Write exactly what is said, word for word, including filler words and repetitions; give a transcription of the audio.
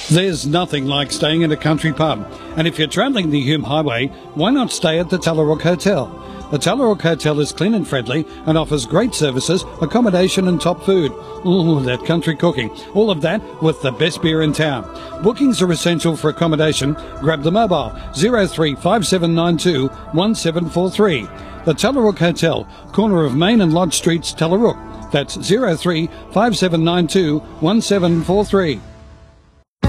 There's nothing like staying at a country pub, and if you're travelling the Hume Highway, why not stay at the Tallarook Hotel? The Tallarook Hotel is clean and friendly and offers great services, accommodation and top food. Ooh, that country cooking. All of that with the best beer in town. Bookings are essential for accommodation. Grab the mobile zero three five seven nine two one seven four three. The Tallarook Hotel, corner of Main and Lodge Streets, Tallarook. That's zero three five seven nine two one seven four three.